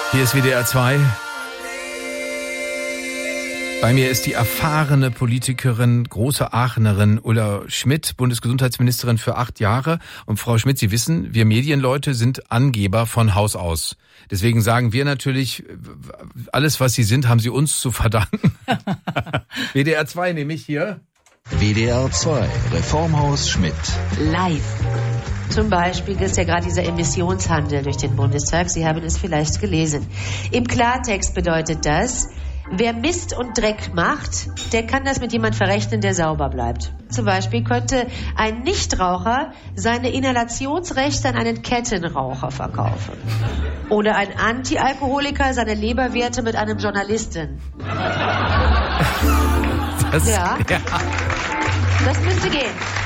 Hier ist WDR 2. Bei mir ist die erfahrene Politikerin, große Aachenerin Ulla Schmidt, Bundesgesundheitsministerin für 8 Jahre. Und Frau Schmidt, Sie wissen, wir Medienleute sind Angeber von Haus aus. Deswegen sagen wir natürlich, alles, was Sie sind, haben Sie uns zu verdanken. WDR 2 nehme ich hier. WDR 2, Reformhaus Schmidt. Live. Zum Beispiel ist ja gerade dieser Emissionshandel durch den Bundestag. Sie haben es vielleicht gelesen. Im Klartext bedeutet das, wer Mist und Dreck macht, der kann das mit jemand verrechnen, der sauber bleibt. Zum Beispiel könnte ein Nichtraucher seine Inhalationsrechte an einen Kettenraucher verkaufen. Oder ein Antialkoholiker seine Leberwerte mit einem Journalisten. Das müsste gehen.